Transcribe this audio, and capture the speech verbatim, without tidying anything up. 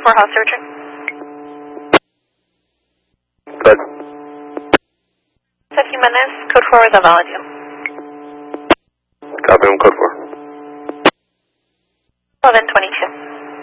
four, house searching. Good. Jimenez, code four with a valid. Copy on code four. eleven twenty.